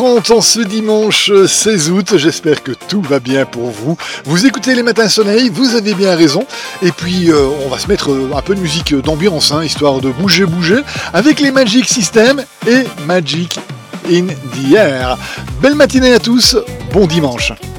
En ce dimanche 16 août, j'espère que tout va bien pour vous. Vous écoutez les Matins Soleil, vous avez bien raison. Et puis on va se mettre un peu de musique d'ambiance, histoire de bouger, avec les Magic System et Magic in the Air. Belle matinée à tous, bon dimanche.